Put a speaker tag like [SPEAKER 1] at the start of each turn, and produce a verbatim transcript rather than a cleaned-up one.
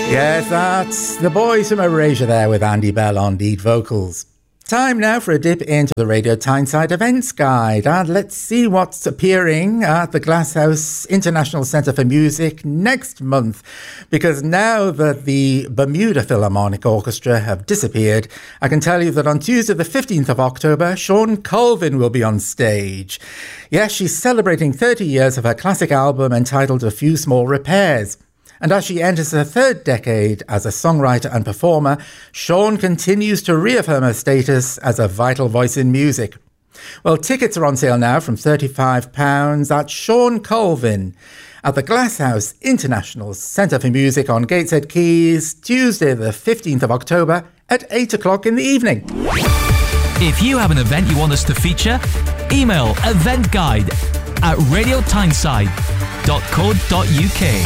[SPEAKER 1] Yes, that's the boys from Erasure there with Andy Bell on lead vocals. Time now for a dip into the Radio Tyneside Events Guide, and let's see what's appearing at the Glasshouse International Centre for Music next month, because now that the Bermuda Philharmonic Orchestra have disappeared, I can tell you that on Tuesday the fifteenth of October, Shawn Colvin will be on stage. Yes, she's celebrating thirty years of her classic album entitled A Few Small Repairs. And as she enters her third decade as a songwriter and performer, Shawn continues to reaffirm her status as a vital voice in music. Well, tickets are on sale now from thirty-five pounds at Shawn Colvin at the Glasshouse International Centre for Music on Gateshead Quays, Tuesday the fifteenth of October at eight o'clock in the evening.
[SPEAKER 2] If you have an event you want us to feature, email eventguide at radio tyneside dot co dot uk.